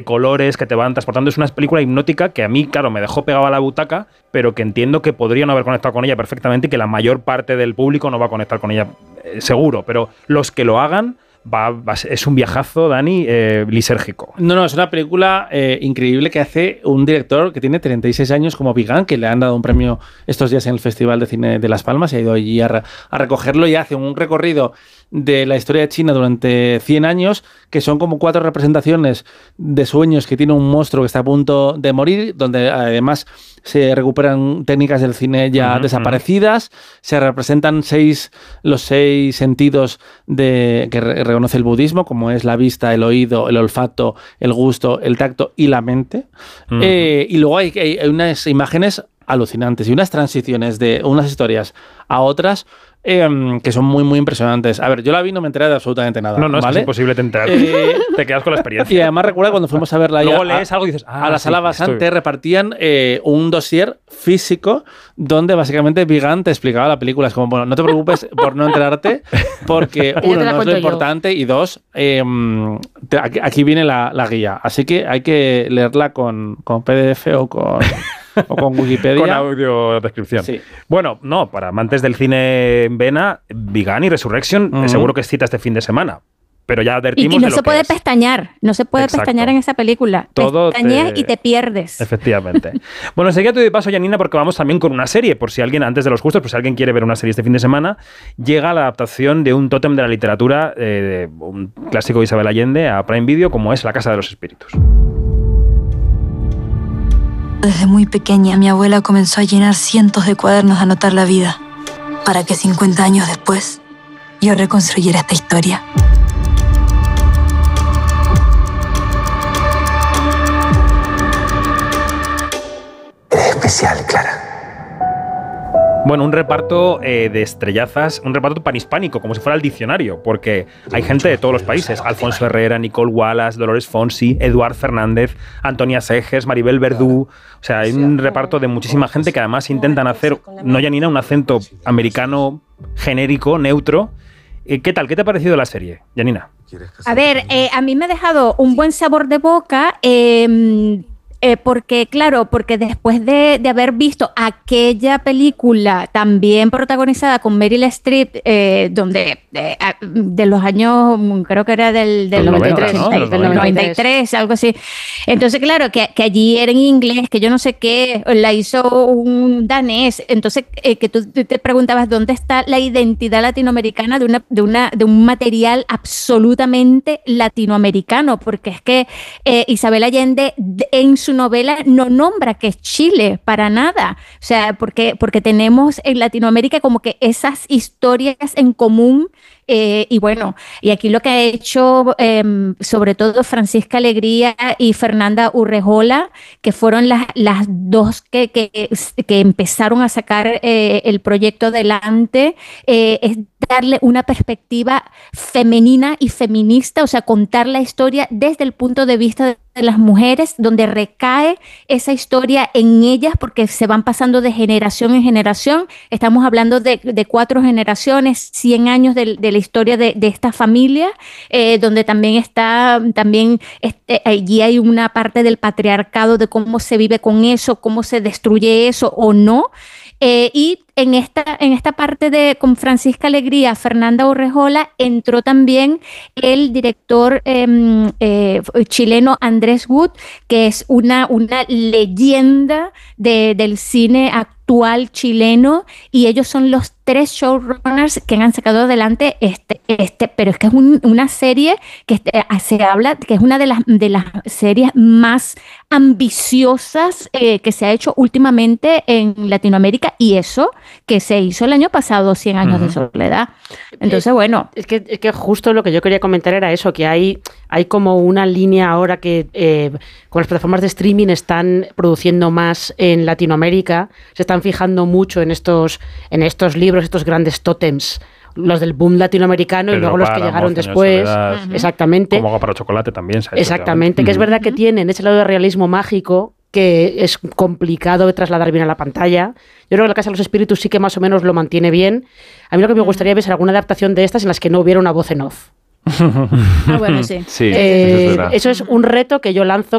colores que te van transportando. Es una película hipnótica que a mí, claro, me dejó pegado a la butaca, pero que entiendo que podría no haber conectado con ella perfectamente y que la mayor parte del público no va a conectar con ella seguro, pero los que lo hagan es un viajazo, Dani, lisérgico. No, es una película increíble que hace un director que tiene 36 años como Vigan, que le han dado un premio estos días en el Festival de Cine de Las Palmas y ha ido allí a recogerlo y hace un recorrido de la historia de China durante 100 años, que son como 4 representaciones de sueños que tiene un monstruo que está a punto de morir, donde además se recuperan técnicas del cine ya desaparecidas, se representan los 6 sentidos que reconoce el budismo, como es la vista, el oído, el olfato, el gusto, el tacto y la mente. Y luego hay unas imágenes alucinantes y unas transiciones de unas historias a otras que son muy, muy impresionantes. A ver, yo la vi y no me enteré de absolutamente nada. No, ¿vale? Es imposible te enterar. Te quedas con la experiencia. Y además recuerda cuando fuimos a verla luego lees algo y dices, a la sala Basante repartían un dossier físico donde básicamente Vigan te explicaba la película. Es como, bueno, no te preocupes por no enterarte, porque uno, no es lo importante, y dos, aquí viene la guía. Así que hay que leerla con PDF o con Wikipedia. Con audio descripción. Sí. Bueno, para amantes del cine en vena, Vigan y Resurrection seguro que es cita este fin de semana. Pero ya advertimos y no se puede pestañear, no se puede pestañear en esa película. Pestañeas y te pierdes. Efectivamente. Bueno, enseguida te doy paso, Janina, porque vamos también con una serie, por si alguien, antes de los gustos, por si alguien quiere ver una serie este fin de semana, llega la adaptación de un tótem de la literatura, de un clásico de Isabel Allende a Prime Video, como es La Casa de los Espíritus. Desde muy pequeña, mi abuela comenzó a llenar cientos de cuadernos de anotar la vida, para que 50 años después yo reconstruyera esta historia. Eres especial, Clara. Bueno, un reparto de estrellazas, un reparto panhispánico, como si fuera el diccionario, porque hay gente de todos los países. Alfonso Herrera, Nicole Wallace, Dolores Fonsi, Eduard Fernández, Antonia Seges, Maribel Verdú. O sea, hay un reparto de muchísima gente que además intentan hacer, no, Janina, un acento americano genérico, neutro. ¿Qué tal? ¿Qué te ha parecido la serie, Janina? A ver, a mí me ha dejado un buen sabor de boca. Porque después de haber visto aquella película también protagonizada con Meryl Streep, donde de los años, creo que era del 93, ¿no? Del 93, algo así. Entonces, claro, que allí era en inglés, que yo no sé qué, la hizo un danés. Entonces, que tú te preguntabas dónde está la identidad latinoamericana de un material absolutamente latinoamericano, porque es que Isabel Allende en su novela no nombra que es Chile para nada, o sea, porque tenemos en Latinoamérica como que esas historias en común. Y bueno, y aquí lo que ha hecho sobre todo Francisca Alegría y Fernanda Urrejola, que fueron las dos que empezaron a sacar el proyecto adelante, es darle una perspectiva femenina y feminista, o sea, contar la historia desde el punto de vista de las mujeres, donde recae esa historia en ellas, porque se van pasando de generación en generación. Estamos hablando de 4 generaciones, 100 años de la historia de esta familia, donde también allí hay una parte del patriarcado, de cómo se vive con eso, cómo se destruye eso o no. Y en esta parte con Francisca Alegría, Fernanda Urrejola, entró también el director chileno Andrés Wood, que es una leyenda del cine actual chileno, y ellos son los 3 showrunners que han sacado adelante pero es que es una serie que se habla que es una de las series más ambiciosas que se ha hecho últimamente en Latinoamérica, y eso que se hizo el año pasado, 100 años de soledad. Entonces, bueno. Es que justo lo que yo quería comentar era eso, que hay como una línea ahora que con las plataformas de streaming están produciendo más en Latinoamérica, se están fijando mucho en estos libros, estos grandes tótems, los del boom latinoamericano, y luego los que llegaron después. Exactamente. Como Agua para Chocolate también se ha hecho. Exactamente, que es verdad que tienen ese lado de realismo mágico que es complicado de trasladar bien a la pantalla. Yo creo que La Casa de los Espíritus sí que más o menos lo mantiene bien. A mí lo que me gustaría ver es alguna adaptación de estas en las que no hubiera una voz en off. Bueno, sí. Sí, eso es un reto que yo lanzo